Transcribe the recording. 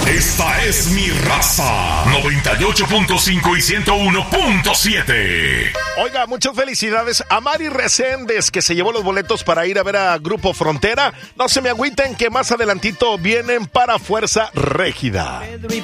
Esta es mi raza. 98.5 y 101.7. Oiga, muchas felicidades a Mari Reséndez, que se llevó los boletos para ir a ver a Grupo Frontera. No se me agüiten que más adelantito vienen para Fuerza Régida.